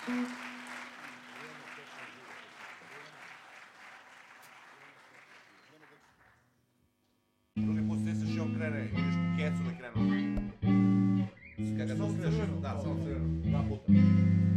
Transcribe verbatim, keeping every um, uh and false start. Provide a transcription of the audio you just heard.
Drugi put stisneš i on krene, vidiš u kecu da krenu. Kada ga stisneš, da, samo crveno, dva puta.